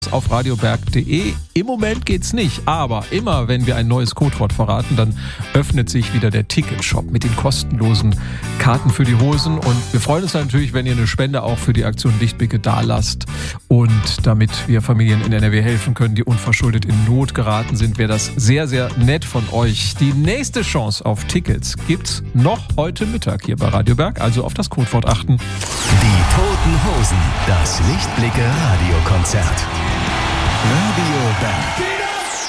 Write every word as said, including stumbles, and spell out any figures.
auf radioberg punkt de. Im Moment geht's nicht, aber immer, wenn wir ein neues Codewort verraten, dann öffnet sich wieder der Ticketshop mit den kostenlosen Karten für die Hosen. Und wir freuen uns natürlich, wenn ihr eine Spende auch für die Aktion Lichtblicke dalasst. Und damit wir Familien in N R W helfen können, die unverschuldet in Not geraten sind, wäre das sehr, sehr nett von euch. Die nächste Chance auf Tickets gibt's noch heute Mittag hier bei Radioberg, also auf das Codewort achten. Die Toten Hosen, das Lichtblicke Radiokonzert. Radio Berg.